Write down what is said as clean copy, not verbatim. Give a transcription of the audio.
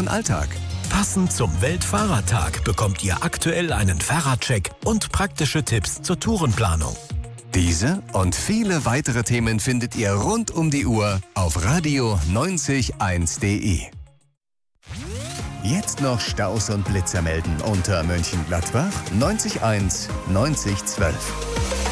euren Alltag. Passend zum Weltfahrradtag bekommt ihr aktuell einen Fahrradcheck und praktische Tipps zur Tourenplanung. Diese und viele weitere Themen findet ihr rund um die Uhr auf radio901.de. Jetzt noch Staus und Blitzer melden unter Mönchengladbach 90 1 90 12.